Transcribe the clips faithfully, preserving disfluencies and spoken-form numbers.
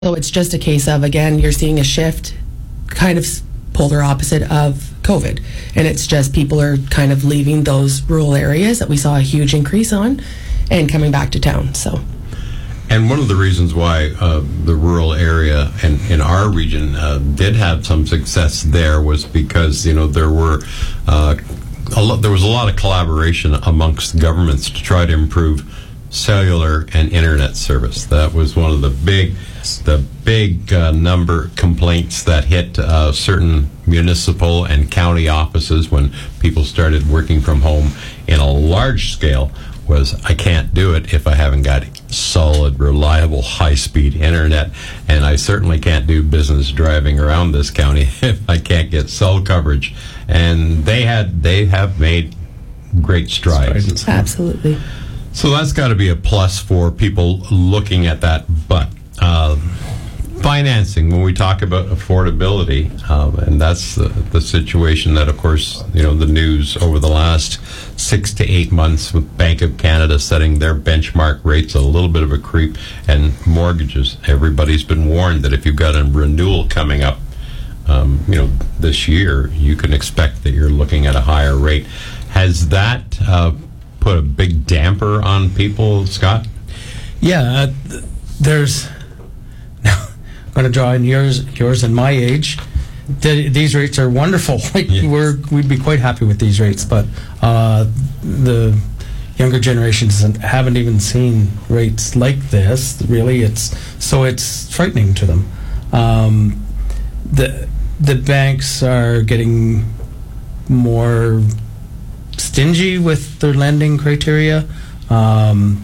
So it's just a case of, again, you're seeing a shift, kind of polar opposite of COVID. And it's just people are kind of leaving those rural areas that we saw a huge increase on and coming back to town. So. And one of the reasons why uh, the rural area and in our region uh, did have some success there was because, you know, there were uh, a lot, there was a lot of collaboration amongst governments to try to improve cellular and internet service. That was one of the big, the big uh, number complaints that hit uh, certain municipal and county offices when people started working from home in a large scale. Was I can't do it if I haven't got solid, reliable, high-speed internet, and I certainly can't do business driving around this county if I can't get cell coverage. And they had, they have made great strides. Absolutely. So that's got to be a plus for people looking at that. But uh, financing, when we talk about affordability, um, and that's the, the situation that, of course, you know, the news over the last six to eight months with Bank of Canada setting their benchmark rates a little bit of a creep, and mortgages. Everybody's been warned that if you've got a renewal coming up, um, you know, this year, you can expect that you're looking at a higher rate. Has that uh, put a big damper on people, Scott? Yeah, uh, th- there's. I'm going to draw in yours, yours and my age. The, these rates are wonderful. Like yes. we're, we'd be quite happy with these rates, but uh, the younger generations haven't even seen rates like this. Really, it's so it's frightening to them. Um, the the banks are getting more stingy with their lending criteria, um,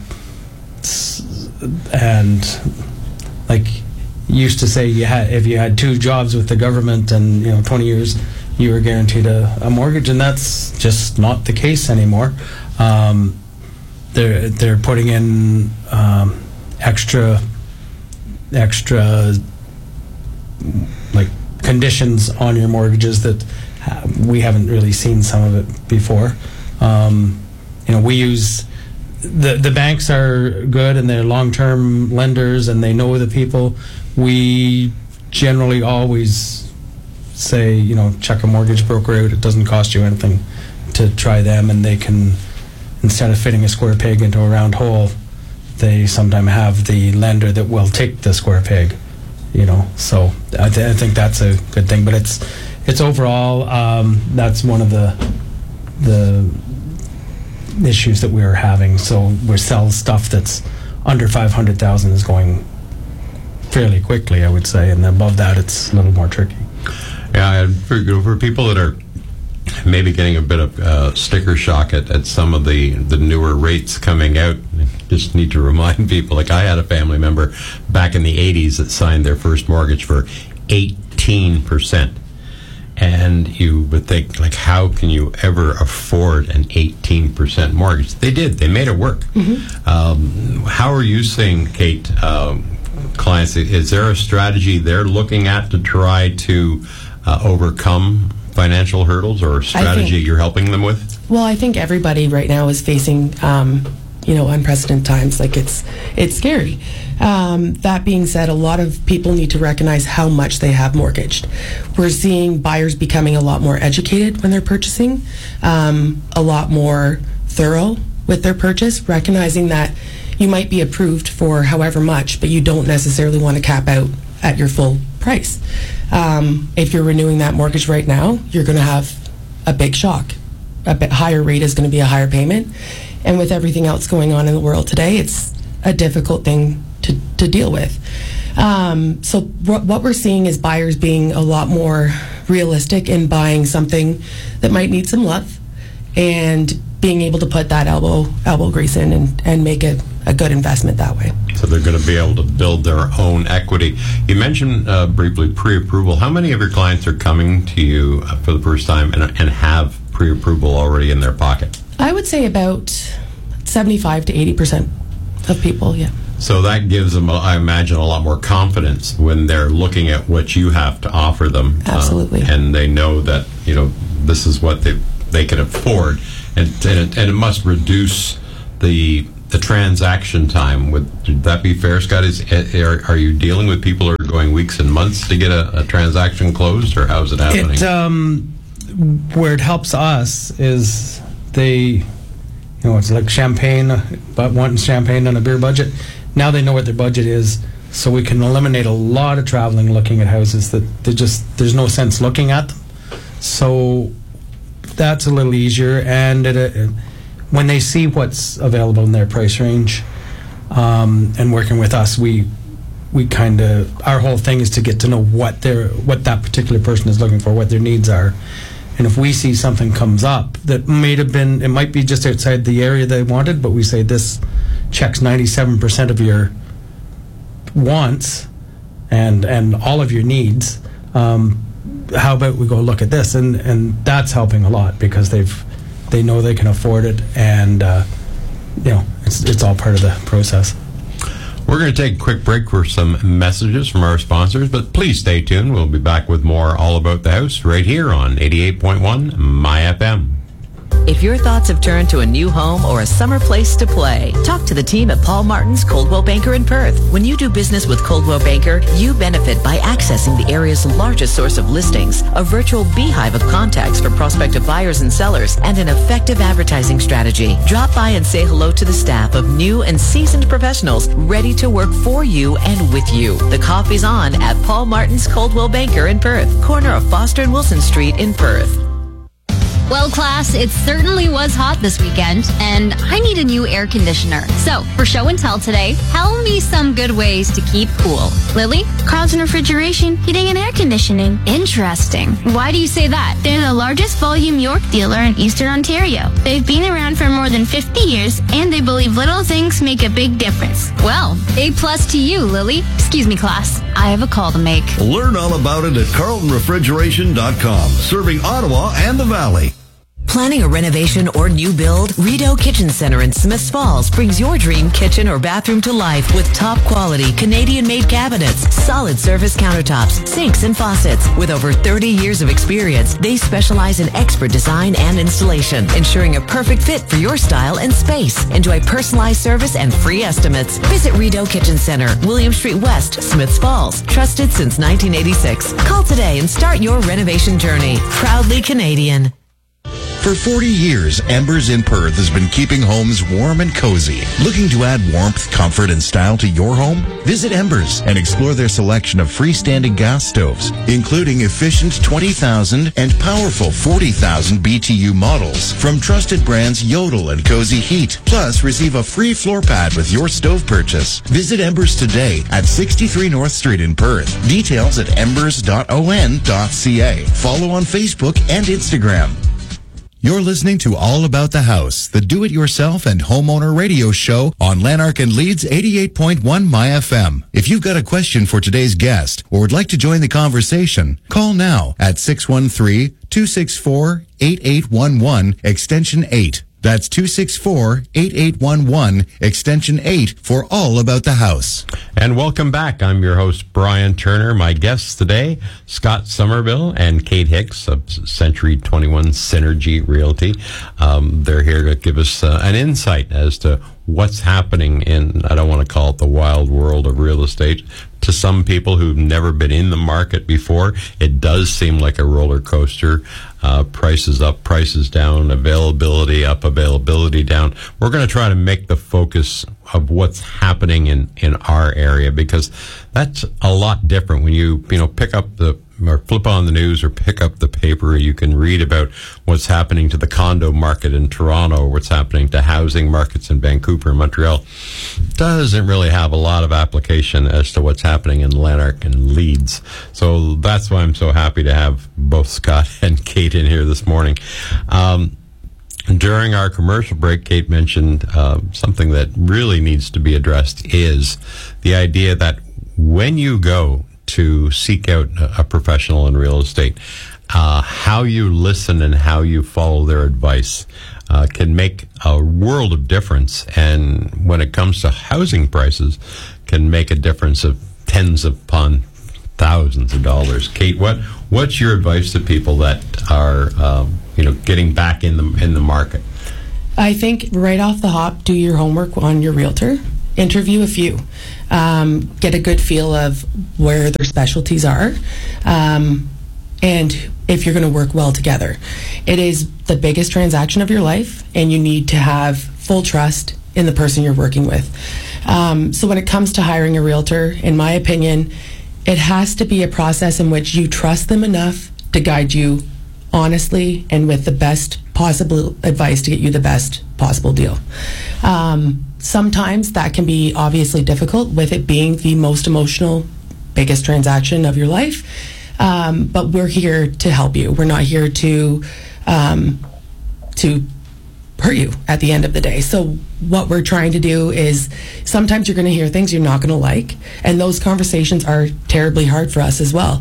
and like. Used to say you had if you had two jobs with the government and you know twenty years you were guaranteed a, a mortgage, and that's just not the case anymore. Um, they're they're putting in um, extra extra like conditions on your mortgages that ha- we haven't really seen some of it before. Um, you know, we use. The the banks are good and they're long-term lenders and they know the people. We generally always say, you know, check a mortgage broker out. It doesn't cost you anything to try them, and they can, instead of fitting a square peg into a round hole, they sometimes have the lender that will take the square peg, you know. So I, th- I think that's a good thing. But it's it's overall um, that's one of the the issues that we're having. So we sell stuff that's under five hundred thousand is going fairly quickly, I would say, and above that it's a little more tricky. Yeah, and for, for people that are maybe getting a bit of uh, sticker shock at, at some of the, the newer rates coming out, just need to remind people, like I had a family member back in the eighties that signed their first mortgage for eighteen percent. And you would think, like, how can you ever afford an eighteen percent mortgage? They did. They made it work. Mm-hmm. Um, how are you seeing, Kate, um, clients? Is there a strategy they're looking at to try to uh, overcome financial hurdles, or a strategy think, you're helping them with? Well, I think everybody right now is facing, um, you know, unprecedented times. Like, it's it's scary. Um, that being said, a lot of people need to recognize how much they have mortgaged. We're seeing buyers becoming a lot more educated when they're purchasing, um, a lot more thorough with their purchase, recognizing that you might be approved for however much, but you don't necessarily want to cap out at your full price. Um, if you're renewing that mortgage right now, you're going to have a big shock. A bit higher rate is going to be a higher payment. And with everything else going on in the world today, it's a difficult thing to, to deal with. Um, so wh- what we're seeing is buyers being a lot more realistic in buying something that might need some love, and being able to put that elbow elbow grease in and, and make it a good investment that way. So they're going to be able to build their own equity. You mentioned uh, briefly pre-approval. How many of your clients are coming to you uh, for the first time and, and have pre-approval already in their pocket? I would say about seventy-five to eighty percent of people, yeah. So that gives them, I imagine, a lot more confidence when they're looking at what you have to offer them. Absolutely. Uh, and they know that, you know, this is what they they can afford. And, and, it, and it must reduce the the transaction time, would that be fair, Scott? Is are, are you dealing with people who are going weeks and months to get a, a transaction closed, or how's it happening? It, um, where it helps us is they, you know, it's like champagne, but wanting champagne on a beer budget. Now they know what their budget is, so we can eliminate a lot of traveling looking at houses that they just there's no sense looking at them. So that's a little easier, and it, it, when they see what's available in their price range, um, and working with us, we we kind of our whole thing is to get to know what their what that particular person is looking for, what their needs are, and if we see something comes up that may have been, it might be just outside the area they wanted, but we say this checks ninety-seven percent of your wants and and all of your needs. Um, how about we go look at this, and and that's helping a lot because they've they know they can afford it, and uh, you know it's it's all part of the process. We're going to take a quick break for some messages from our sponsors, but please stay tuned. We'll be back with more All About the House right here on eighty-eight point one My F M. If your thoughts have turned to a new home or a summer place to play, talk to the team at Paul Martin's Coldwell Banker in Perth. When you do business with Coldwell Banker, you benefit by accessing the area's largest source of listings, a virtual beehive of contacts for prospective buyers and sellers, and an effective advertising strategy. Drop by and say hello to the staff of new and seasoned professionals ready to work for you and with you. The coffee's on at Paul Martin's Coldwell Banker in Perth, corner of Foster and Wilson Street in Perth. Well, class, it certainly was hot this weekend, and I need a new air conditioner. So, for show and tell today, tell me some good ways to keep cool. Lily? Carlton Refrigeration, Heating and Air Conditioning. Interesting. Why do you say that? They're the largest volume York dealer in Eastern Ontario. They've been around for more than fifty years, and they believe little things make a big difference. Well, A plus to you, Lily. Excuse me, class. I have a call to make. Learn all about it at carlton refrigeration dot com, serving Ottawa and the Valley. Planning a renovation or new build? Rideau Kitchen Center in Smiths Falls brings your dream kitchen or bathroom to life with top quality Canadian-made cabinets, solid surface countertops, sinks, and faucets. With over thirty years of experience, they specialize in expert design and installation, ensuring a perfect fit for your style and space. Enjoy personalized service and free estimates. Visit Rideau Kitchen Center, William Street West, Smiths Falls. Trusted since nineteen eighty-six. Call today and start your renovation journey. Proudly Canadian. For forty years, Embers in Perth has been keeping homes warm and cozy. Looking to add warmth, comfort, and style to your home? Visit Embers and explore their selection of freestanding gas stoves, including efficient twenty thousand and powerful forty thousand B T U models from trusted brands Yodel and Cozy Heat. Plus, receive a free floor pad with your stove purchase. Visit Embers today at sixty-three North Street in Perth. Details at embers dot o n dot c a. Follow on Facebook and Instagram. You're listening to All About the House, the do-it-yourself and homeowner radio show on Lanark and Leeds eighty-eight point one My F M. If you've got a question for today's guest or would like to join the conversation, call now at six one three, two six four, eight eight one one, extension eight. That's two six four, eight eight one one, extension eight for All About the House. And welcome back. I'm your host, Brian Turner. My guests today, Scott Somerville and Kate Hicks of Century twenty-one Synergy Realty. Um, they're here to give us uh, an insight as to what's happening in, I don't want to call it the wild world of real estate. To some people who've never been in the market before, it does seem like a roller coaster. Uh, prices up, prices down, availability up, availability down. We're going to try to make the focus of what's happening in, in our area, because that's a lot different when you, you know, pick up the or flip on the news or pick up the paper. You can read about what's happening to the condo market in Toronto, what's happening to housing markets in Vancouver and Montreal. Doesn't really have a lot of application as to what's happening in Lanark and Leeds. So that's why I'm so happy to have both Scott and Kate in here this morning. Um, during our commercial break, Kate mentioned uh, something that really needs to be addressed is the idea that when you go to seek out a professional in real estate, uh, how you listen and how you follow their advice uh, can make a world of difference. And when it comes to housing prices, can make a difference of tens upon thousands of dollars. Kate, what what's your advice to people that are um, you know getting back in the in the market? I think right off the hop, do your homework on your realtor. Interview a few. Um, get a good feel of where their specialties are. Um, and if you're going to work well together. It is the biggest transaction of your life, and you need to have full trust in the person you're working with. Um, so when it comes to hiring a realtor, in my opinion, it has to be a process in which you trust them enough to guide you honestly and with the best possible advice to get you the best possible deal. Um, sometimes that can be obviously difficult with it being the most emotional, biggest transaction of your life. Um, but we're here to help you. We're not here to um, to hurt you at the end of the day. So what we're trying to do is sometimes you're going to hear things you're not going to like, and those conversations are terribly hard for us as well.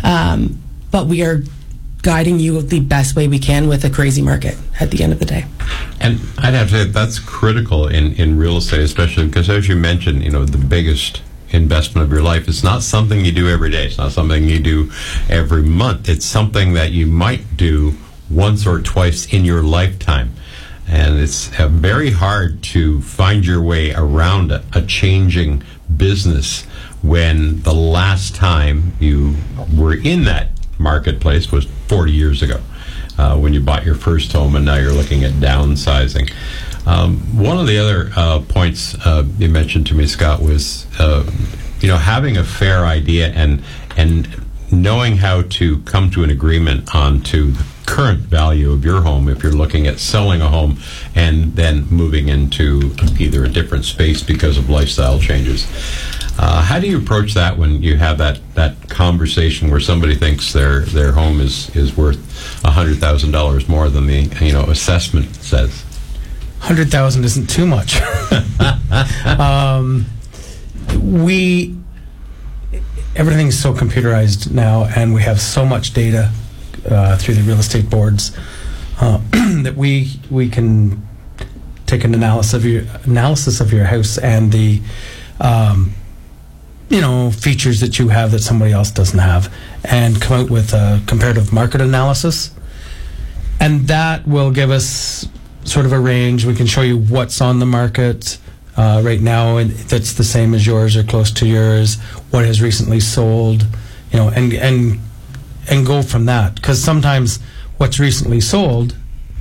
Um, but we are guiding you the best way we can with a crazy market at the end of the day. And I'd have to say that's critical in, in real estate, especially because, as you mentioned, you know, the biggest investment of your life is not something you do every day. It's not something you do every month. It's something that you might do once or twice in your lifetime. And it's uh, very hard to find your way around a, a changing business when the last time you were in that marketplace was forty years ago, uh, when you bought your first home, and now you're looking at downsizing. Um, one of the other uh, points uh, you mentioned to me, Scott, was uh, you know, having a fair idea and and knowing how to come to an agreement on to the current value of your home if you're looking at selling a home and then moving into either a different space because of lifestyle changes. Uh, how do you approach that when you have that, that conversation where somebody thinks their their home is, is worth one hundred thousand dollars more than the, you know, assessment says? one hundred thousand isn't too much. um, we everything's so computerized now, and we have so much data uh, through the real estate boards uh, that we we can take an analysis of your analysis of your house and the um, you know, features that you have that somebody else doesn't have, and come out with a comparative market analysis, and that will give us sort of a range. We can show you what's on the market uh, right now, and that's the same as yours or close to yours, what has recently sold, you know, and and and go from that. Because sometimes what's recently sold,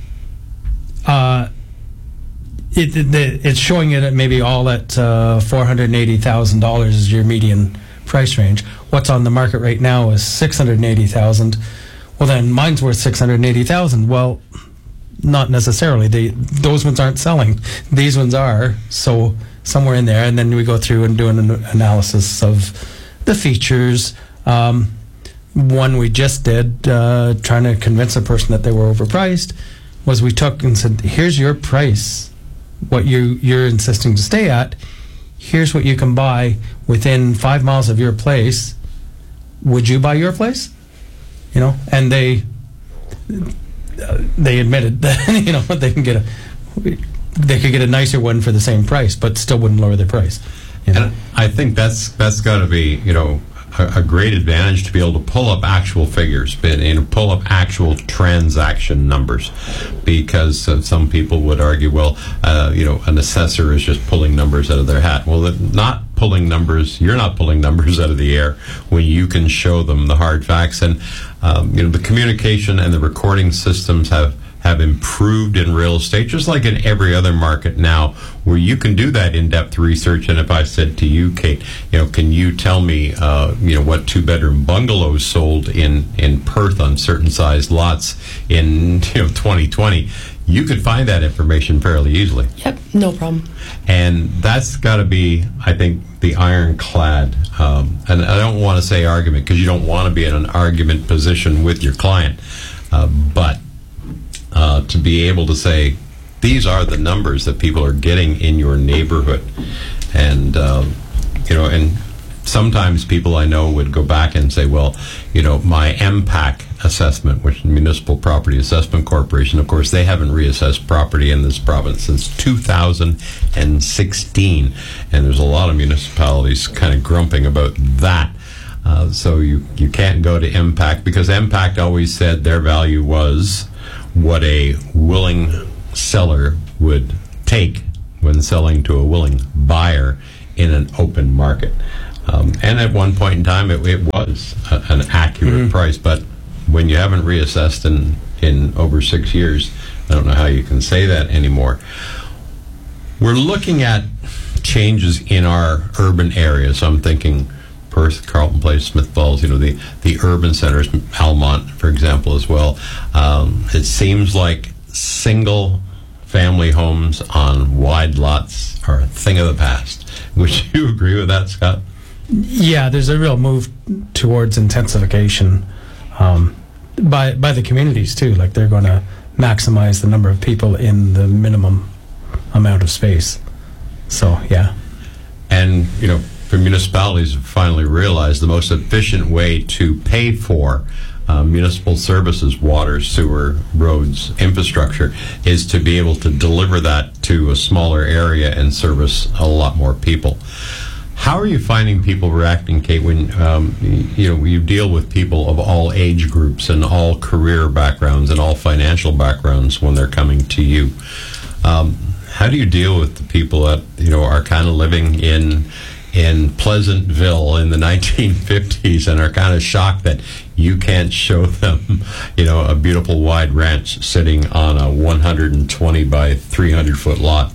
uh, it, it it's showing it at maybe all at uh, four hundred eighty thousand dollars is your median price range. What's on the market right now is six hundred eighty thousand. Well, then mine's worth six hundred eighty thousand. Well, not necessarily. They, those ones aren't selling. These ones are. So somewhere in there, and then we go through and do an analysis of the features. Um, one we just did, uh, trying to convince a person that they were overpriced, was we took and said, here's your price, what you, you're insisting to stay at. Here's what you can buy within five miles of your place. Would you buy your place? You know, and they... Uh, they admitted that, you know, they can get a they could get a nicer one for the same price, but still wouldn't lower their price. You know? And I think that's that's got to be, you know, a, a great advantage to be able to pull up actual figures, and pull up actual transaction numbers, because uh, some people would argue, well, uh, you know, an assessor is just pulling numbers out of their hat. Well, not pulling numbers. You're not pulling numbers out of the air when you can show them the hard facts. And um, you know, the communication and the recording systems have have improved in real estate, just like in every other market now, where you can do that in-depth research. And if I said to you, Kate, you know, can you tell me, uh, you know, what two-bedroom bungalows sold in, in Perth on certain size lots in, you know, twenty twenty, you could find that information fairly easily. Yep, no problem. And that's got to be, I think, the ironclad, um, and I don't want to say argument, because you don't want to be in an argument position with your client, uh, but Uh, to be able to say, these are the numbers that people are getting in your neighborhood. And, um, you know, and sometimes people I know would go back and say, well, you know, my M PAC assessment, which is Municipal Property Assessment Corporation, of course, they haven't reassessed property in this province since two thousand sixteen. And there's a lot of municipalities kind of grumping about that. Uh, so you, you can't go to M PAC, because M PAC always said their value was what a willing seller would take when selling to a willing buyer in an open market. Um, and at one point in time, it, it was a, an accurate mm-hmm. price. But when you haven't reassessed in, in over six years, I don't know how you can say that anymore. We're looking at changes in our urban areas. So I'm thinking Perth, Carleton Place, Smith Falls, you know, the, the urban centers, Almont, for example, as well. Um, it seems like single family homes on wide lots are a thing of the past. Would you agree with that, Scott? Yeah, there's a real move towards intensification um, by by the communities too. Like they're going to maximize the number of people in the minimum amount of space. So yeah, and you know, for municipalities have finally realized the most efficient way to pay for uh, municipal services, water, sewer, roads, infrastructure, is to be able to deliver that to a smaller area and service a lot more people. How are you finding people reacting, Kate, when um, you know you deal with people of all age groups and all career backgrounds and all financial backgrounds when they're coming to you? Um, how do you deal with the people that you know are kind of living in in Pleasantville in the nineteen fifties and are kind of shocked that you can't show them, you know, a beautiful wide ranch sitting on a one hundred twenty by three hundred foot lot?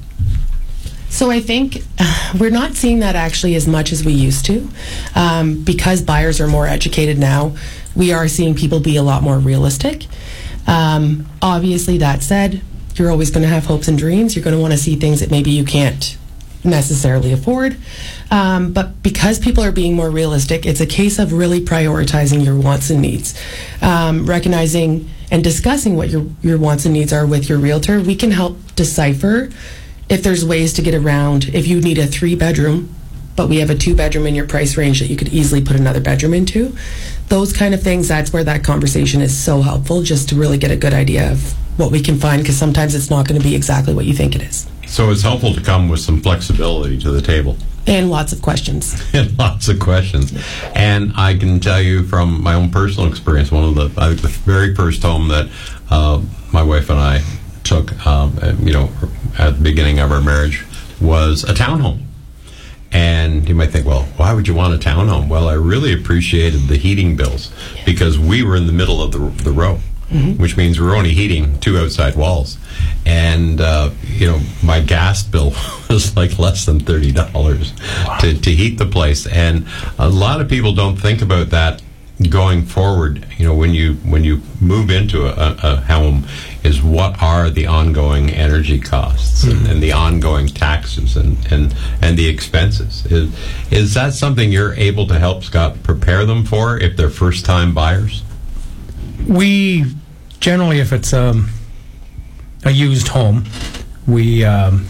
So I think uh, we're not seeing that actually as much as we used to. Um, because buyers are more educated now, we are seeing people be a lot more realistic. Um, obviously, that said, you're always going to have hopes and dreams. You're going to want to see things that maybe you can't necessarily afford. Um, but because people are being more realistic, it's a case of really prioritizing your wants and needs. Um, recognizing and discussing what your, your wants and needs are with your realtor. We can help decipher if there's ways to get around, if you need a three bedroom, but we have a two bedroom in your price range that you could easily put another bedroom into. Those kind of things, that's where that conversation is so helpful, just to really get a good idea of what we can find, because sometimes it's not going to be exactly what you think it is. So it's helpful to come with some flexibility to the table. And lots of questions. And lots of questions. And I can tell you from my own personal experience, one of the, I think the very first home that uh, my wife and I took, um, you know, at the beginning of our marriage was a townhome. And you might think, well, why would you want a townhome? Well, I really appreciated the heating bills because we were in the middle of the, the row, mm-hmm. which means we were only heating two outside walls. And, uh, you know, my gas bill was like less than thirty dollars wow. to, to heat the place. And a lot of people don't think about that going forward. You know, when you when you move into a, a home, is what are the ongoing energy costs mm-hmm. and, and the ongoing taxes and, and, and the expenses? Is, is that something you're able to help Scott prepare them for if they're first-time buyers? We generally, if it's um, a used home, we um,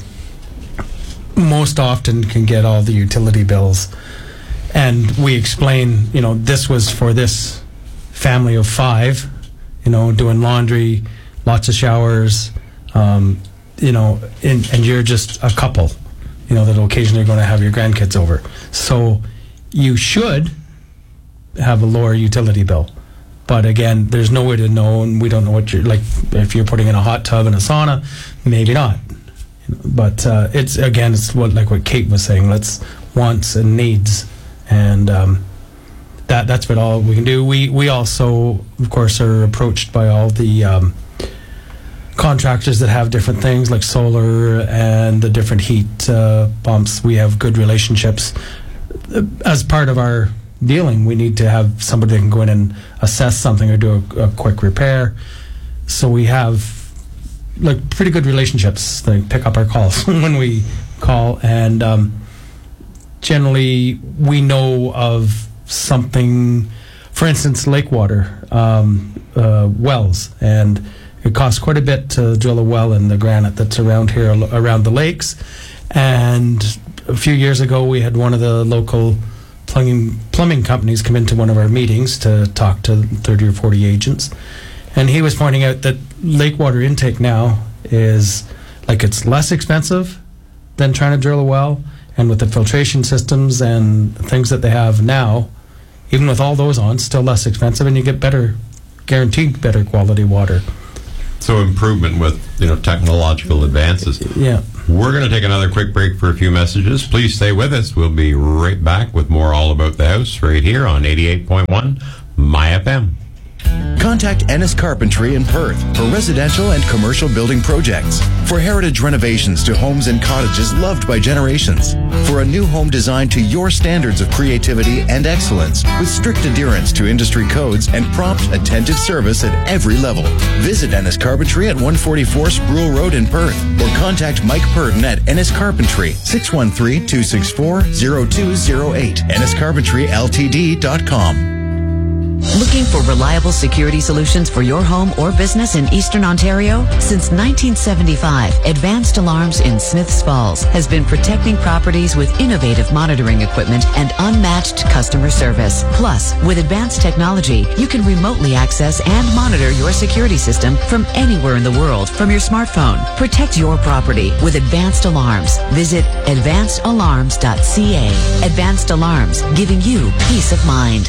most often can get all the utility bills. And we explain, you know, this was for this family of five, you know, doing laundry, lots of showers, um, you know, and, and you're just a couple, you know, that occasionally are going to have your grandkids over. So you should have a lower utility bill. But again, there's no way to know, and we don't know what you're, like, if you're putting in a hot tub and a sauna, maybe not. But uh, it's, again, it's what like what Kate was saying, let's wants and needs. And um, that that's what all we can do. We we also, of course, are approached by all the um, contractors that have different things like solar and the different heat uh, pumps. We have good relationships. As part of our dealing, we need to have somebody that can go in and assess something or do a, a quick repair. So we have like pretty good relationships. They pick up our calls when we call, and um, generally we know of something. For instance, lake water um, uh, wells, and it costs quite a bit to drill a well in the granite that's around here, around the lakes. And a few years ago, we had one of the local plumbing plumbing companies come into one of our meetings to talk to thirty or forty agents, and he was pointing out that lake water intake now is like it's less expensive than trying to drill a well, and with the filtration systems and things that they have now, even with all those on, still less expensive, and you get better, guaranteed better quality water. So improvement with, you know, technological advances. Yeah. We're going to take another quick break for a few messages. Please stay with us. We'll be right back with more All About the House right here on eighty-eight point one My F M. Contact Ennis Carpentry in Perth for residential and commercial building projects. For heritage renovations to homes and cottages loved by generations. For a new home designed to your standards of creativity and excellence with strict adherence to industry codes and prompt, attentive service at every level. Visit Ennis Carpentry at one forty-four Sproul Road in Perth or contact Mike Purden at Ennis Carpentry, six one three, two six four, zero two zero eight, ennis carpentry l t d dot com. Looking for reliable security solutions for your home or business in Eastern Ontario? Since nineteen seventy-five, Advanced Alarms in Smiths Falls has been protecting properties with innovative monitoring equipment and unmatched customer service. Plus, with advanced technology, you can remotely access and monitor your security system from anywhere in the world from your smartphone. Protect your property with Advanced Alarms. Visit advanced alarms dot c a. Advanced Alarms, giving you peace of mind.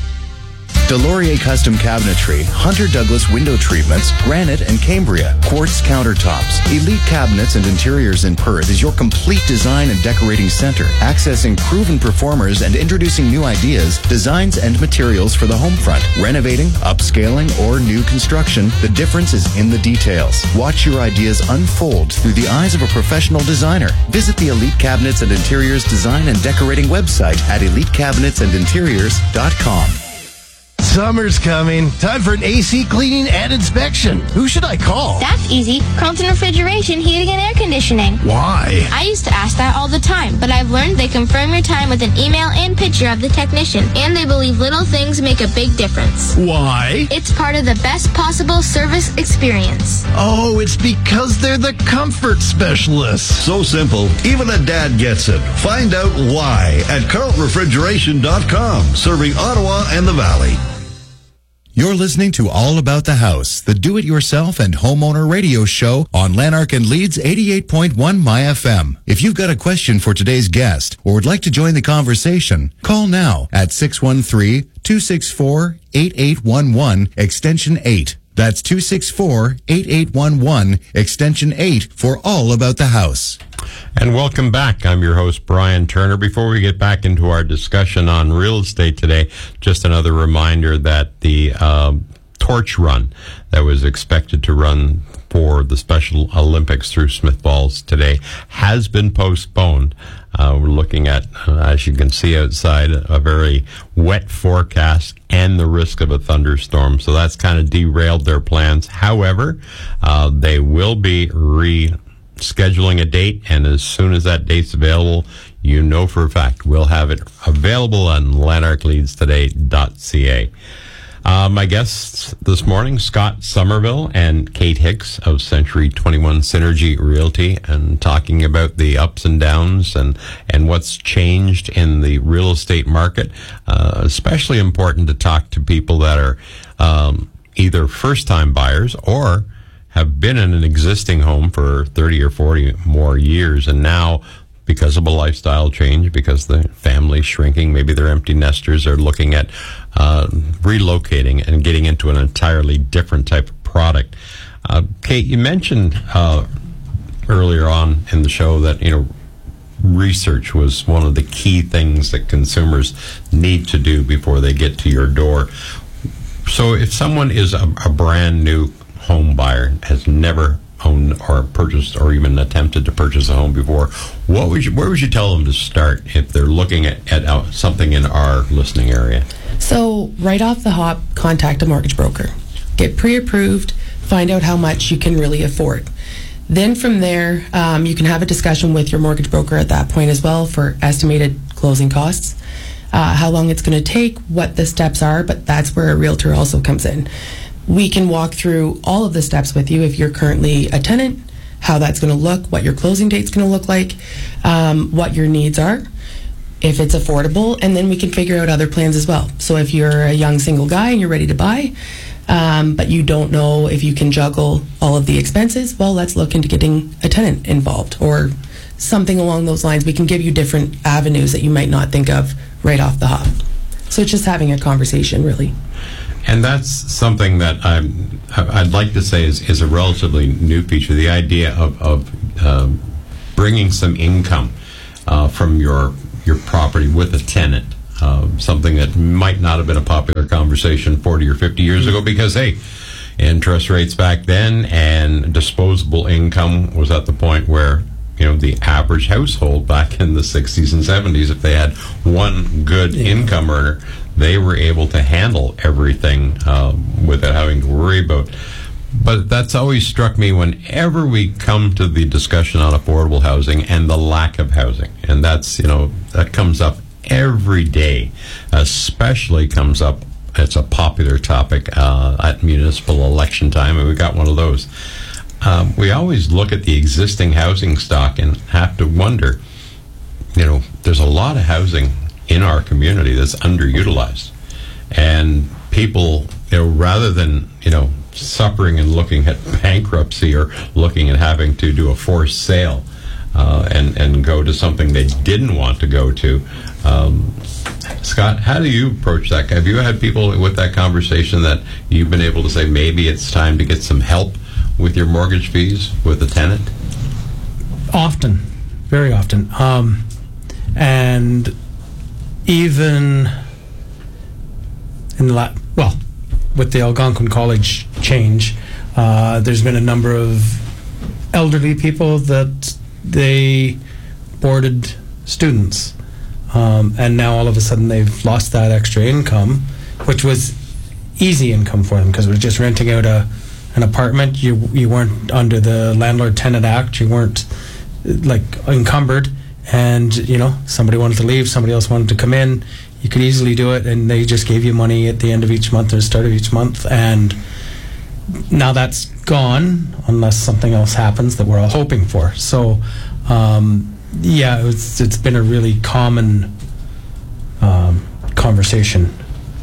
Delorier Custom Cabinetry, Hunter Douglas Window Treatments, Granite and Cambria, Quartz Countertops, Elite Cabinets and Interiors in Perth is your complete design and decorating center, accessing proven performers and introducing new ideas, designs and materials for the home front. Renovating, upscaling, or new construction, the difference is in the details. Watch your ideas unfold through the eyes of a professional designer. Visit the Elite Cabinets and Interiors Design and Decorating website at elite cabinets and interiors dot com. Summer's coming. Time for an A C cleaning and inspection. Who should I call? That's easy. Carlton Refrigeration, Heating and Air Conditioning. Why? I used to ask that all the time, but I've learned they confirm your time with an email and picture of the technician, and they believe little things make a big difference. Why? It's part of the best possible service experience. Oh, it's because they're the comfort specialists. So simple, even a dad gets it. Find out why at carlton refrigeration dot com, serving Ottawa and the Valley. You're listening to All About the House, the do-it-yourself and homeowner radio show on Lanark and Leeds eighty-eight point one My F M. If you've got a question for today's guest or would like to join the conversation, call now at six one three, two six four, eight eight one one, extension eight. That's two six four, eight eight one one, extension eight for All About the House. And welcome back. I'm your host, Brian Turner. Before we get back into our discussion on real estate today, just another reminder that the uh, torch run that was expected to run for the Special Olympics through Smith Falls today has been postponed. Uh, we're looking at, uh, as you can see outside, a very wet forecast and the risk of a thunderstorm. So that's kind of derailed their plans. However, uh, they will be re- scheduling a date, and as soon as that date's available, you know for a fact we'll have it available on lanark leeds today dot c a. Uh, my guests this morning, Scott Somerville and Kate Hicks of Century twenty-one Synergy Realty, and talking about the ups and downs and, and what's changed in the real estate market. Uh, especially important to talk to people that are um, either first-time buyers or have been in an existing home for thirty or forty more years, and now, because of a lifestyle change, because the family's shrinking, maybe they're empty nesters, are looking at uh, relocating and getting into an entirely different type of product. Uh, Kate, you mentioned uh, earlier on in the show that, you know, research was one of the key things that consumers need to do before they get to your door. So if someone is a, a brand new home buyer, has never owned or purchased or even attempted to purchase a home before, what would you, where would you tell them to start if they're looking at, at uh, something in our listening area? So right off the hop, contact a mortgage broker. Get pre-approved, find out how much you can really afford. Then from there, um, you can have a discussion with your mortgage broker at that point as well for estimated closing costs, uh, how long it's going to take, what the steps are, but that's where a realtor also comes in. We can walk through all of the steps with you if you're currently a tenant, how that's going to look, what your closing date's going to look like, um, what your needs are, if it's affordable, and then we can figure out other plans as well. So if you're a young single guy and you're ready to buy, um, but you don't know if you can juggle all of the expenses, well, let's look into getting a tenant involved or something along those lines. We can give you different avenues that you might not think of right off the hop. So it's just having a conversation, really. And that's something that I'm, I'd like to say is, is a relatively new feature, the idea of, of um, bringing some income uh, from your your property with a tenant, uh, something that might not have been a popular conversation forty or fifty years ago because, hey, interest rates back then and disposable income was at the point where, you know, the average household back in the sixties and seventies, if they had one good yeah. income earner, they were able to handle everything um, without having to worry about. But that's always struck me whenever we come to the discussion on affordable housing and the lack of housing. And that's, you know, that comes up every day, especially comes up, it's a popular topic uh, at municipal election time, and we got one of those. Um, we always look at the existing housing stock and have to wonder, you know, there's a lot of housing in our community that's underutilized. And people, you know, rather than, you know, suffering and looking at bankruptcy or looking at having to do a forced sale uh, and, and go to something they didn't want to go to. Um, Scott, how do you approach that? Have you had people with that conversation that you've been able to say maybe it's time to get some help with your mortgage fees with a tenant? Often, very often. Um, and even in the la- well, with the Algonquin College change, uh, there's been a number of elderly people that they boarded students, um, and now all of a sudden they've lost that extra income, which was easy income for them because it was just renting out a an apartment. You you weren't under the Landlord-Tenant Act. You weren't like encumbered, and you know somebody wanted to leave, somebody else wanted to come in. You could easily do it, and they just gave you money at the end of each month or the start of each month. And now that's gone, unless something else happens that we're all hoping for. So, um, yeah, it was, it's been a really common um, conversation.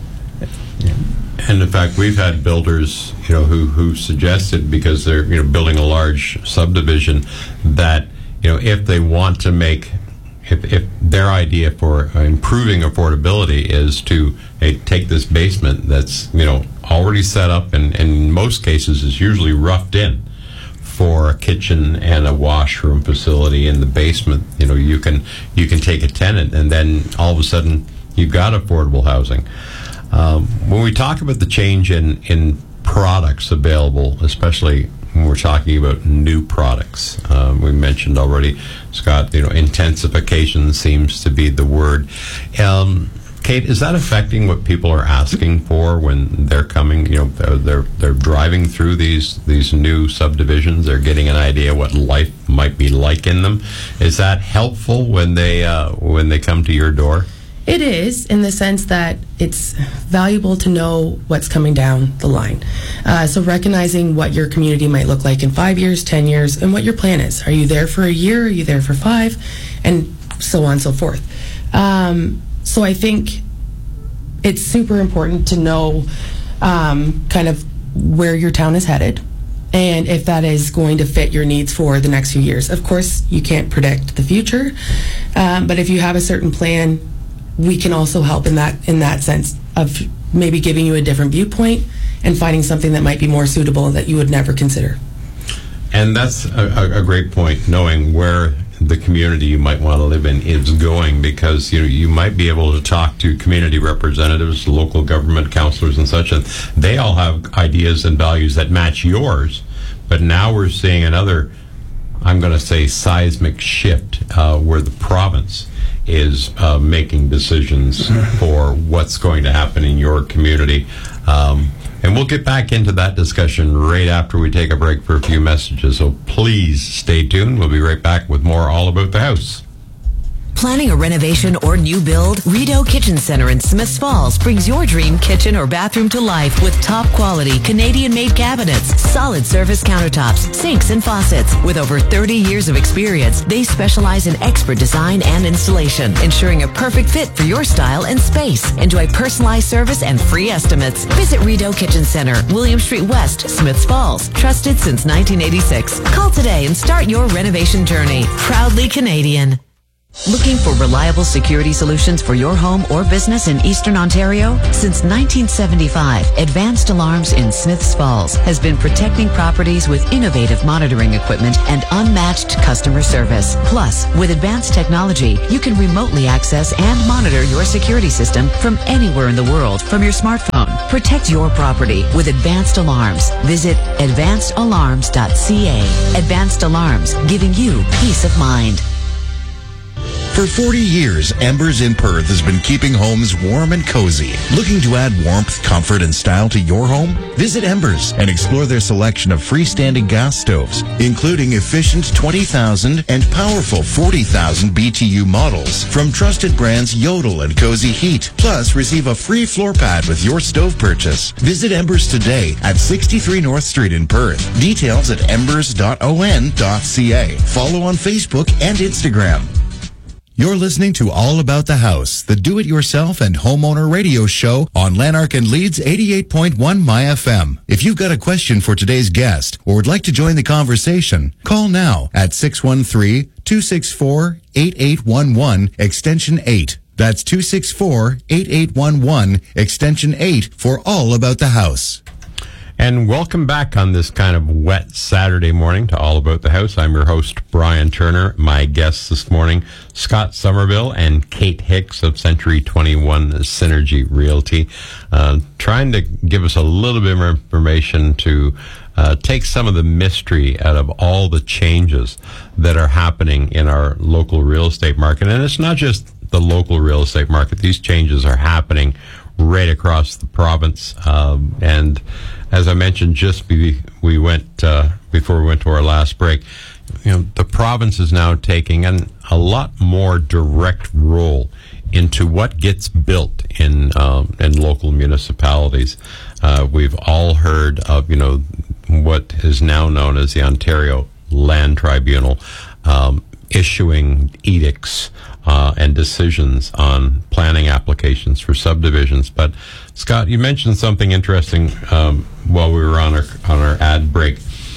Yeah. And in fact, we've had builders, you know, who who suggested, because they're, you know, building a large subdivision, that, you know, if they want to make, if, if their idea for improving affordability is to hey, take this basement that's, you know, already set up and, and in most cases is usually roughed in for a kitchen and a washroom facility in the basement, you know, you can you can take a tenant and then all of a sudden you've got affordable housing. Um, when we talk about the change in, in products available, especially when we're talking about new products, um, we mentioned already, Scott, you know, intensification seems to be the word. Um, Kate, is that affecting what people are asking for when they're coming? You know, they're they're, they're driving through these these new subdivisions. They're getting an idea what life might be like in them. Is that helpful when they uh, when they come to your door? It is, in the sense that it's valuable to know what's coming down the line. Uh, so recognizing what your community might look like in five years, ten years, and what your plan is. Are you there for a year? Are you there for five? And so on and so forth. Um, so I think it's super important to know um, kind of where your town is headed and if that is going to fit your needs for the next few years. Of course, you can't predict the future, um, but if you have a certain plan, we can also help in that in that sense of maybe giving you a different viewpoint and finding something that might be more suitable that you would never consider. And that's a, a great point, knowing where the community you might want to live in is going, because you know, you might be able to talk to community representatives, local government councillors and such, and they all have ideas and values that match yours. But now we're seeing another, I'm going to say, seismic shift uh, where the province is uh, making decisions for what's going to happen in your community. Um, and we'll get back into that discussion right after we take a break for a few messages. So please stay tuned. We'll be right back with more All About the House. Planning a renovation or new build? Rideau Kitchen Center in Smiths Falls brings your dream kitchen or bathroom to life with top quality Canadian-made cabinets, solid surface countertops, sinks and faucets. With over thirty years of experience, they specialize in expert design and installation, ensuring a perfect fit for your style and space. Enjoy personalized service and free estimates. Visit Rideau Kitchen Center, William Street West, Smiths Falls. Trusted since nineteen eighty-six. Call today and start your renovation journey. Proudly Canadian. Looking for reliable security solutions for your home or business in Eastern Ontario? Since nineteen seventy-five, Advanced Alarms in Smiths Falls has been protecting properties with innovative monitoring equipment and unmatched customer service. Plus, with advanced technology, you can remotely access and monitor your security system from anywhere in the world from your smartphone. Protect your property with Advanced Alarms. Visit advanced alarms dot c a. Advanced Alarms, giving you peace of mind. For forty years, Embers in Perth has been keeping homes warm and cozy. Looking to add warmth, comfort, and style to your home? Visit Embers and explore their selection of freestanding gas stoves, including efficient twenty thousand and powerful forty thousand B T U models from trusted brands Yodel and Cozy Heat. Plus, receive a free floor pad with your stove purchase. Visit Embers today at sixty-three North Street in Perth. Details at embers dot o n dot c a. Follow on Facebook and Instagram. You're listening to All About the House, the do-it-yourself and homeowner radio show on Lanark and Leeds eighty-eight point one My F M. If you've got a question for today's guest or would like to join the conversation, call now at six one three, two six four, eight eight one one, extension eight. That's two six four, eight eight one one, extension eight for All About the House. And welcome back on this kind of wet Saturday morning to All About the House. I'm your host, Brian Turner. My guests this morning, Scott Somerville and Kate Hicks of Century twenty-one Synergy Realty, uh, trying to give us a little bit more information to uh, take some of the mystery out of all the changes that are happening in our local real estate market. And it's not just the local real estate market. These changes are happening right across the province. Um, and as I mentioned, just be, we went uh, before we went to our last break, you know, the province is now taking an, a lot more direct role into what gets built in um, in local municipalities. Uh, we've all heard of, you know, what is now known as the Ontario Land Tribunal um, issuing edicts Uh, and decisions on planning applications for subdivisions. But Scott, you mentioned something interesting um, while we were on our on our ad break.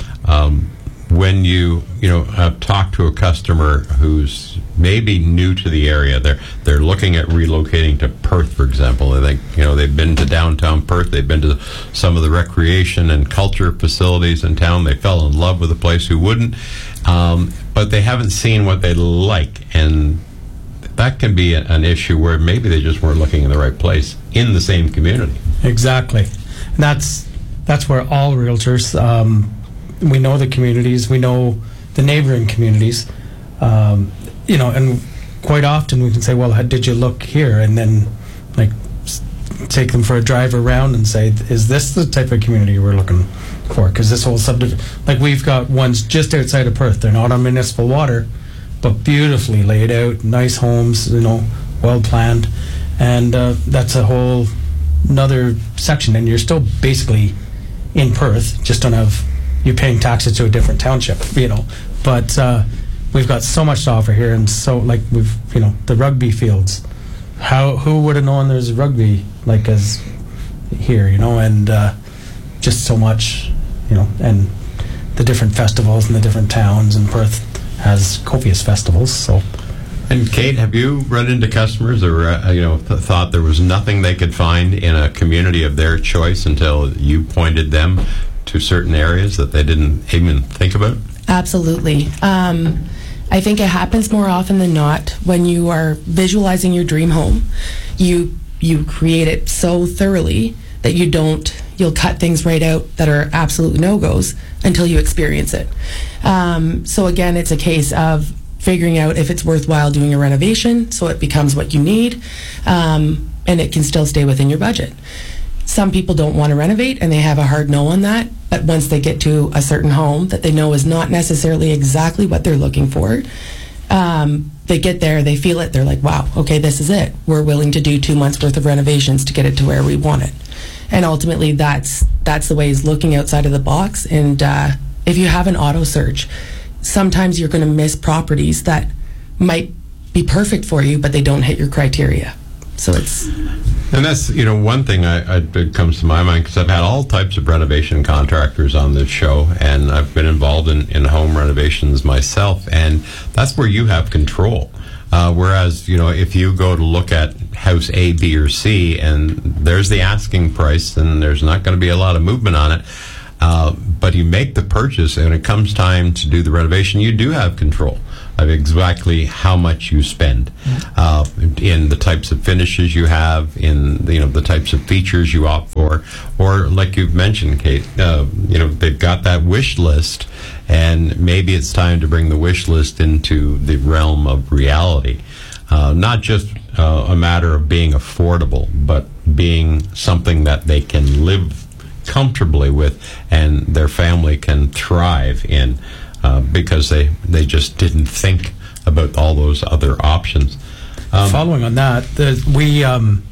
Um, when you you know uh, talk to a customer who's maybe new to the area, they're they're looking at relocating to Perth, for example. They think, you know, they've been to downtown Perth, they've been to some of the recreation and culture facilities in town. They fell in love with the place. Who wouldn't? Um, but they haven't seen what they like, and that can be a, an issue where maybe they just weren't looking in the right place in the same community. Exactly. And that's that's where all realtors, um, we know the communities, we know the neighboring communities, um, you know, and quite often we can say, well, how, did you look here? And then, like, s- take them for a drive around and say, is this the type of community we're looking for? Because this whole subdivision, like, we've got ones just outside of Perth. They're not on municipal water, but beautifully laid out, nice homes, you know, well planned, and uh, that's a whole another section. And you're still basically in Perth, just don't have you're paying taxes to a different township, you know. But uh, we've got so much to offer here, and so like we've you know the rugby fields. How who would have known there's rugby like as here, you know, and uh, just so much, you know, and the different festivals in the different towns in Perth has copious festivals. So, and Kate, have you run into customers that were, uh, you know, th- thought there was nothing they could find in a community of their choice until you pointed them to certain areas that they didn't even think about? Absolutely. Um, I think it happens more often than not when you are visualizing your dream home. You you create it so thoroughly that you don't, you'll cut things right out that are absolute no-goes until you experience it. Um, so again, it's a case of figuring out if it's worthwhile doing a renovation so it becomes what you need, um, and it can still stay within your budget. Some people don't want to renovate and they have a hard no on that, but once they get to a certain home that they know is not necessarily exactly what they're looking for, um, they get there, they feel it, they're like, wow, okay, this is it. We're willing to do two months worth of renovations to get it to where we want it. And ultimately, that's that's the way is looking outside of the box. And uh, if you have an auto search, sometimes you're going to miss properties that might be perfect for you, but they don't hit your criteria. So it's... And that's, you know, one thing I, I, that comes to my mind, because I've had all types of renovation contractors on this show, and I've been involved in, in home renovations myself, and that's where you have control. Uh, whereas, you know, if you go to look at house A, B, or C, and there's the asking price, and there's not going to be a lot of movement on it, uh, but you make the purchase, and it comes time to do the renovation, you do have control of exactly how much you spend, uh, in the types of finishes you have, in you know the types of features you opt for, or like you've mentioned, Kate, uh, you know they've got that wish list, and maybe it's time to bring the wish list into the realm of reality, uh, not just uh, a matter of being affordable, but being something that they can live comfortably with, and their family can thrive in. Uh, because they, they just didn't think about all those other options. Um, Following on that, the, we um,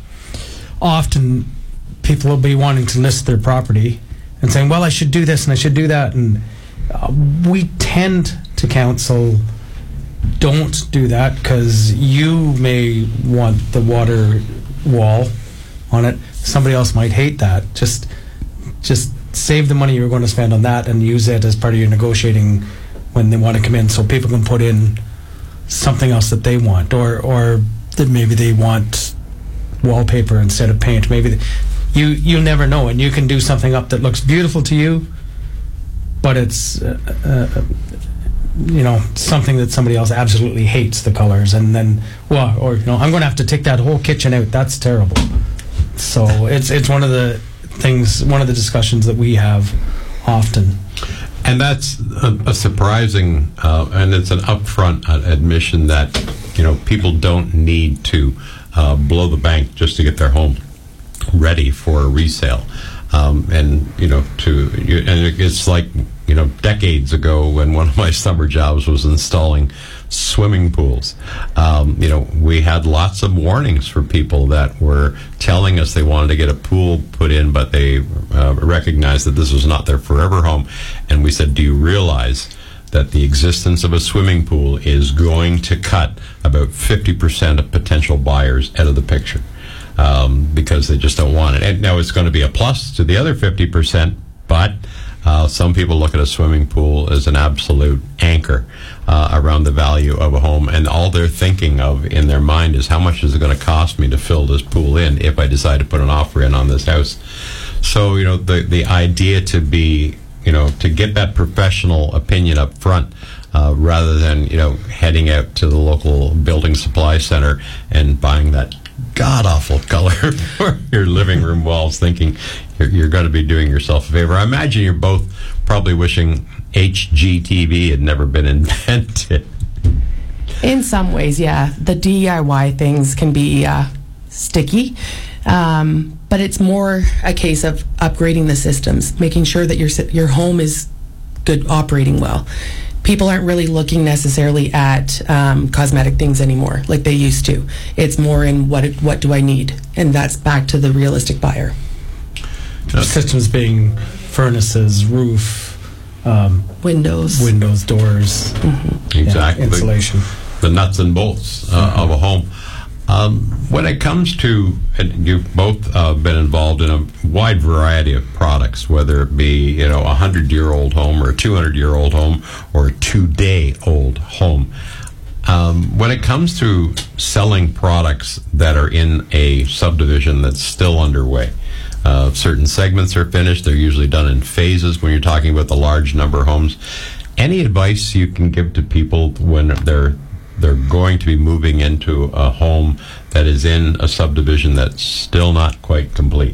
often, people will be wanting to list their property and saying, well, I should do this and I should do that. And uh, we tend to counsel, don't do that, because you may want the water wall on it. Somebody else might hate that. Just, just save the money you're going to spend on that and use it as part of your negotiating when they want to come in, so people can put in something else that they want, or or that maybe they want wallpaper instead of paint. Maybe they, you you'll never know, and you can do something up that looks beautiful to you, but it's uh, uh, you know something that somebody else absolutely hates the colors, and then well, or you know I'm going to have to take that whole kitchen out. That's terrible. So it's it's one of the things, one of the discussions that we have often. And that's a, a surprising, uh, and it's an upfront uh, admission that, you know, people don't need to uh, blow the bank just to get their home ready for a resale. Um, and, you know, to, you, and it's like, you know, decades ago when one of my summer jobs was installing swimming pools. Um, you know, we had lots of warnings for people that were telling us they wanted to get a pool put in, but they uh, recognized that this was not their forever home. And we said, do you realize that the existence of a swimming pool is going to cut about fifty percent of potential buyers out of the picture? Um, because they just don't want it. And now it's going to be a plus to the other fifty percent, but uh, some people look at a swimming pool as an absolute anchor uh, around the value of a home, and all they're thinking of in their mind is how much is it going to cost me to fill this pool in if I decide to put an offer in on this house. So, you know, the, the idea to be, you know, to get that professional opinion up front, Uh, rather than, you know, heading out to the local building supply center and buying that god-awful color for your living room walls, thinking you're, you're going to be doing yourself a favor. I imagine you're both probably wishing H G T V had never been invented. In some ways, yeah. The D I Y things can be uh, sticky, um, but it's more a case of upgrading the systems, making sure that your your home is good, operating well. People aren't really looking necessarily at um, cosmetic things anymore like they used to. It's more in what it, what do I need, and that's back to the realistic buyer. Systems being furnaces, roof, um, windows, windows, doors, mm-hmm. exactly, yeah, insulation, the nuts and bolts uh, mm-hmm. of a home. Um, when it comes to, and you've both uh, been involved in a wide variety of products, whether it be, you know, a hundred-year-old home or a two hundred-year-old home or a two-day-old home. Um, when it comes to selling products that are in a subdivision that's still underway, uh, certain segments are finished. They're usually done in phases when you're talking about the large number of homes. Any advice you can give to people when they're they're going to be moving into a home that is in a subdivision that's still not quite complete?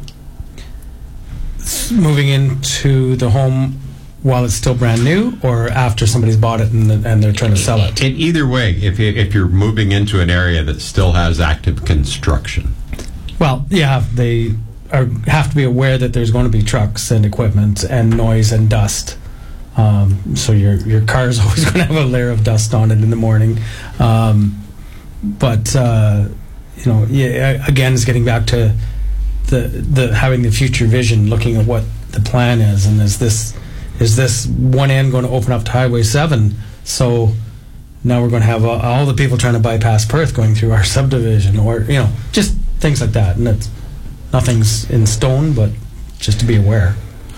Moving into the home while it's still brand new, or after somebody's bought it and, and they're trying to sell it? In either way, if, you, if you're moving into an area that still has active construction. Well, yeah, they are, have to be aware that there's going to be trucks and equipment and noise and dust. Um, so your your car is always going to have a layer of dust on it in the morning. Um, but, uh, you know, yeah, again, it's getting back to the the having the future vision, looking at what the plan is. And is this, is this one end going to open up to Highway seven? So now we're going to have uh, all the people trying to bypass Perth going through our subdivision, or, you know, just things like that. And it's, nothing's in stone, but just to be aware.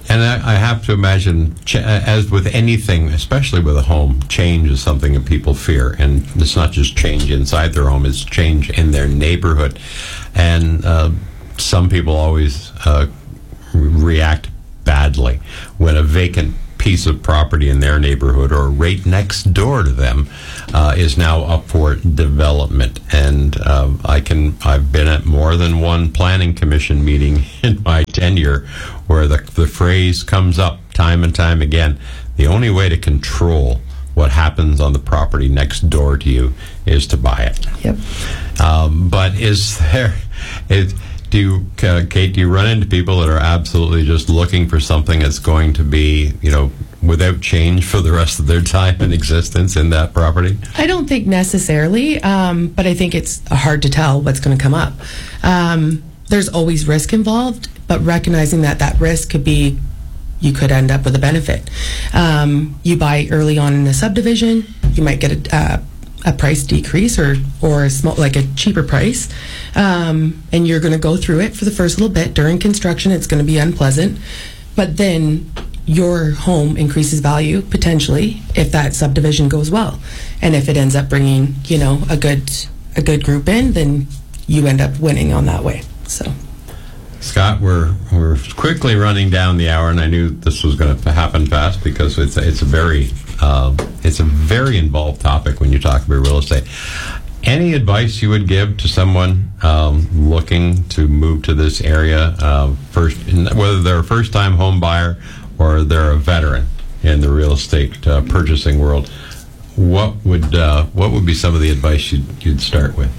And I, I have to imagine, ch- as with anything, especially with a home, change is something that people fear. And it's not just change inside their home, it's change in their neighborhood. And uh, some people always uh, react badly when a vacant piece of property in their neighborhood or right next door to them uh, is now up for development. And uh, I can I've been at more than one planning commission meeting in my tenure where the the phrase comes up time and time again: the only way to control what happens on the property next door to you is to buy it. Yep. Um, but is there is Do you, uh, Kate, do you run into people that are absolutely just looking for something that's going to be, you know, without change for the rest of their time and existence in that property? I don't think necessarily, um, but I think it's hard to tell what's going to come up. Um, there's always risk involved, but recognizing that that risk could be, you could end up with a benefit. Um, you buy early on in a subdivision, you might get a uh, a price decrease or or a small, like a cheaper price, um, and you're going to go through it for the first little bit. During construction, it's going to be unpleasant, but then your home increases value potentially if that subdivision goes well, and if it ends up bringing, you know, a good a good group in, then you end up winning on that way. So, Scott, we're we're quickly running down the hour, and I knew this was going to happen fast because it's a, it's a very uh, it's a very involved topic when you talk about real estate. Any advice you would give to someone um, looking to move to this area, uh, first, whether they're a first-time home buyer or they're a veteran in the real estate uh, purchasing world? What would uh, what would be some of the advice you'd, you'd start with?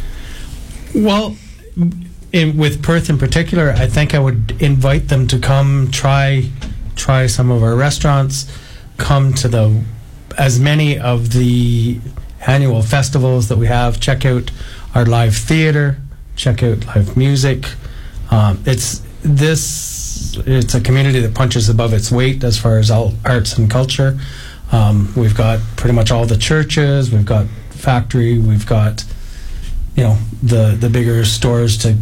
Well, in, with Perth in particular, I think I would invite them to come try try some of our restaurants, come to the as many of the annual festivals that we have, check out our live theater, check out live music. Um, it's this it's a community that punches above its weight as far as all arts and culture. Um, we've got pretty much all the churches, we've got factory, we've got, you know, the the bigger stores to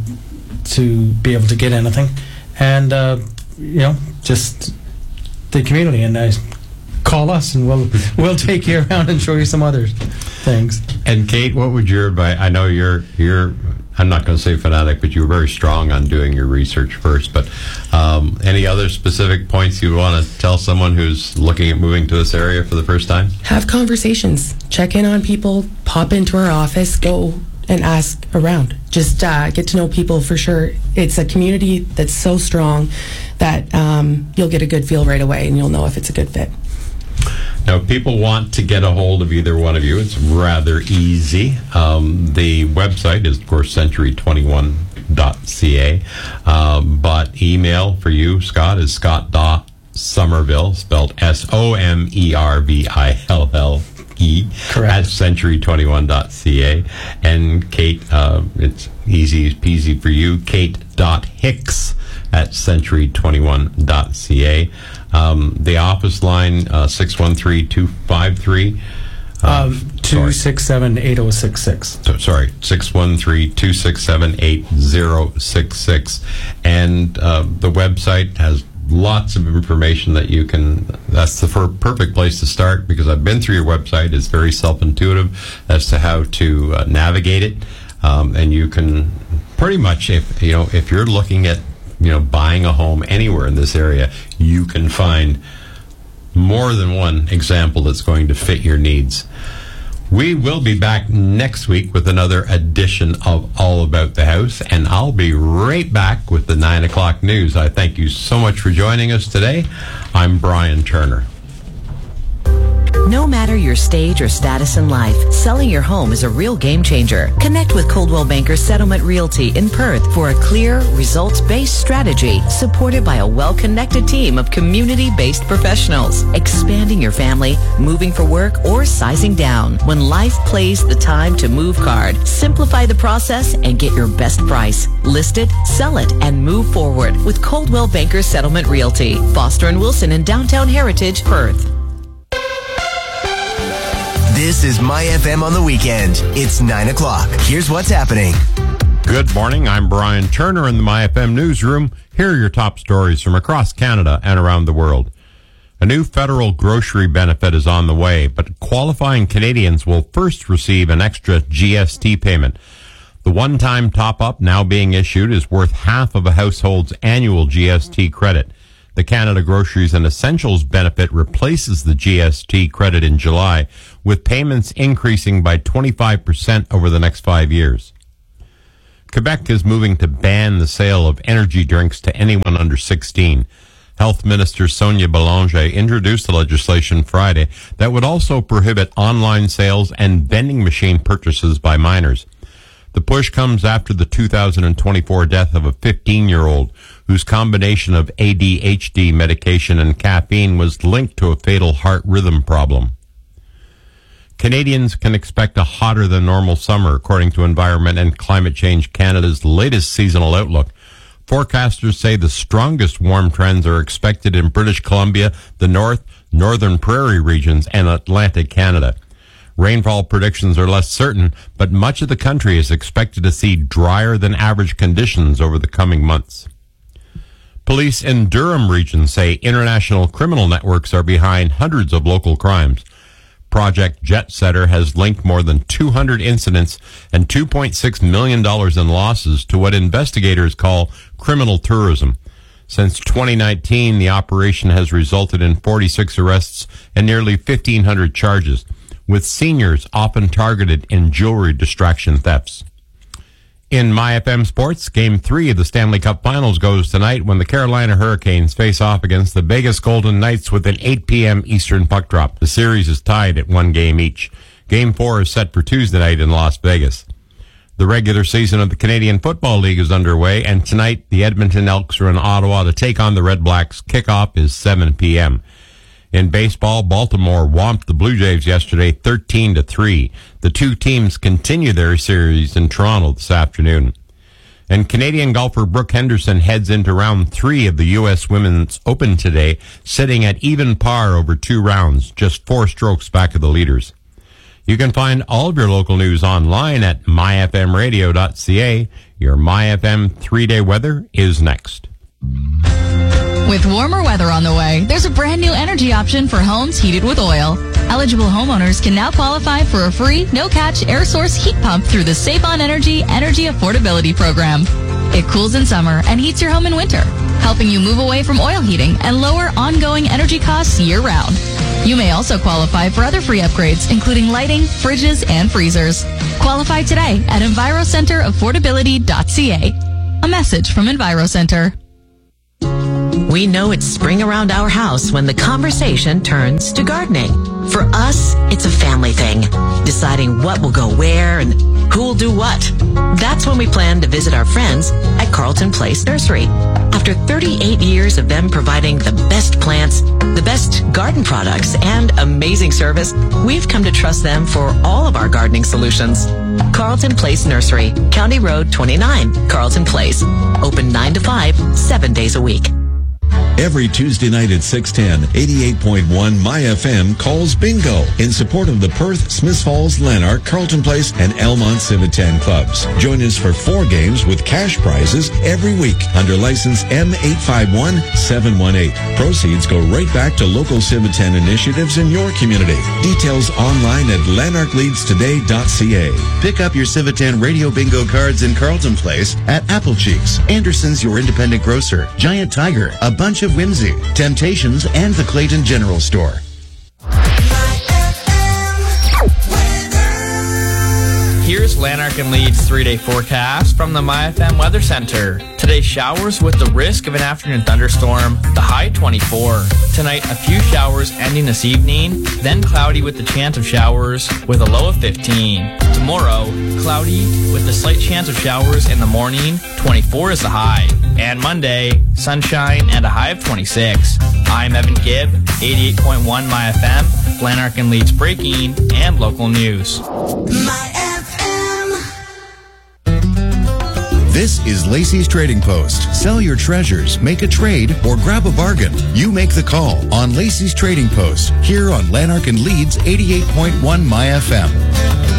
to be able to get anything, and uh, you know, just the community. And I call us, and we'll we'll take you around and show you some other things. And Kate, what would your advice? I know you're you're. I'm not going to say fanatic, but you were very strong on doing your research first. But um, any other specific points you want to tell someone who's looking at moving to this area for the first time? Have conversations. Check in on people. Pop into our office. Go and ask around. Just uh, get to know people for sure. It's a community that's so strong that um, you'll get a good feel right away, and you'll know if it's a good fit. Now, if people want to get a hold of either one of you, it's rather easy. Um, the website is, of course, century twenty-one dot c a. Um, but email for you, Scott, is scott.somerville, spelled S O M E R V I L L E, Correct. at century twenty-one dot c a. And Kate, uh, it's easy peasy for you, kate.hicks at century twenty-one dot c a. Um, the office line, uh, six one three, two five three. Uh, Um, two six seven eight zero six six. So, sorry, six one three, two six seven, eight zero six six. And uh, the website has lots of information that you can, that's the fir- perfect place to start, because I've been through your website. It's very self-intuitive as to how to uh, navigate it. Um, and you can pretty much, if you know, if you're looking at, you know, buying a home anywhere in this area, you can find more than one example that's going to fit your needs. We will be back next week with another edition of All About the House, and I'll be right back with the nine o'clock news. I thank you so much for joining us today. I'm Brian Turner. No matter your stage or status in life, selling your home is a real game changer. Connect with Coldwell Banker Settlement Realty in Perth for a clear, results-based strategy supported by a well-connected team of community-based professionals. Expanding your family, moving for work, or sizing down. When life plays the time to move card, simplify the process and get your best price. List it, sell it, and move forward with Coldwell Banker Settlement Realty. Foster and Wilson in downtown Heritage, Perth. This is My F M on the weekend. It's nine o'clock. Here's what's happening. Good morning. I'm Brian Turner in the My F M newsroom. Here are your top stories from across Canada and around the world. A new federal grocery benefit is on the way, but qualifying Canadians will first receive an extra G S T payment. The one-time top-up now being issued is worth half of a household's annual G S T credit. The Canada Groceries and Essentials benefit replaces the G S T credit in July, with payments increasing by twenty-five percent over the next five years. Quebec is moving to ban the sale of energy drinks to anyone under sixteen. Health Minister Sonia Belanger introduced the legislation Friday that would also prohibit online sales and vending machine purchases by minors. The push comes after the two thousand twenty-four death of a fifteen-year-old whose combination of A D H D medication and caffeine was linked to a fatal heart rhythm problem. Canadians can expect a hotter than normal summer, according to Environment and Climate Change Canada's latest seasonal outlook. Forecasters say the strongest warm trends are expected in British Columbia, the North, Northern Prairie regions, and Atlantic Canada. Rainfall predictions are less certain, but much of the country is expected to see drier than average conditions over the coming months. Police in Durham region say international criminal networks are behind hundreds of local crimes. Project Jetsetter has linked more than two hundred incidents and two point six million dollars in losses to what investigators call criminal tourism. Since twenty nineteen, the operation has resulted in forty-six arrests and nearly fifteen hundred charges, with seniors often targeted in jewelry distraction thefts. In My F M Sports, Game three of the Stanley Cup Finals goes tonight when the Carolina Hurricanes face off against the Vegas Golden Knights with an eight p.m. Eastern puck drop. The series is tied at one game each. Game four is set for Tuesday night in Las Vegas. The regular season of the Canadian Football League is underway, and tonight the Edmonton Elks are in Ottawa to take on the Red Blacks. Kickoff is seven p.m. In baseball, Baltimore whomped the Blue Jays yesterday thirteen to three. The two teams continue their series in Toronto this afternoon. And Canadian golfer Brooke Henderson heads into round three of the U S Women's Open today, sitting at even par over two rounds, just four strokes back of the leaders. You can find all of your local news online at my f m radio dot c a. Your My F M three-day weather is next. With warmer weather on the way, there's a brand new energy option for homes heated with oil. Eligible homeowners can now qualify for a free, no-catch air source heat pump through the Save on Energy Energy Affordability Program. It cools in summer and heats your home in winter, helping you move away from oil heating and lower ongoing energy costs year-round. You may also qualify for other free upgrades, including lighting, fridges, and freezers. Qualify today at envirocenter affordability dot c a. A message from EnviroCenter. We know it's spring around our house when the conversation turns to gardening. For us, it's a family thing, deciding what will go where and who will do what. That's when we plan to visit our friends at Carleton Place Nursery. After thirty-eight years of them providing the best plants, the best garden products, and amazing service, we've come to trust them for all of our gardening solutions. Carleton Place Nursery, County Road twenty-nine, Carleton Place. Open nine to five, seven days a week. Every Tuesday night at six ten, eighty-eight point one My F M calls bingo in support of the Perth, Smiths Falls, Lanark, Carleton Place, and Elmont Civitan clubs. Join us for four games with cash prizes every week under license M eight five one seven one eight. Proceeds go right back to local Civitan initiatives in your community. Details online at lanark leads today dot c a. Pick up your Civitan Radio Bingo cards in Carleton Place at Apple Cheeks, Anderson's Your Independent Grocer, Giant Tiger, A Bunch of Whimsy, Temptations, and the Clayton General Store. Here's Lanark and Leeds three-day forecast from the My F M Weather Center. Today, showers with the risk of an afternoon thunderstorm, the high twenty-four. Tonight, a few showers ending this evening, then cloudy with the chance of showers with a low of fifteen. Tomorrow, cloudy with a slight chance of showers in the morning, twenty-four is the high. And Monday, sunshine and a high of twenty-six. I'm Evan Gibb, eighty-eight point one My F M, Lanark and Leeds breaking and local news. My F M. This is Lacey's Trading Post. Sell your treasures, make a trade, or grab a bargain. You make the call on Lacey's Trading Post here on Lanark and Leeds eighty-eight point one My F M.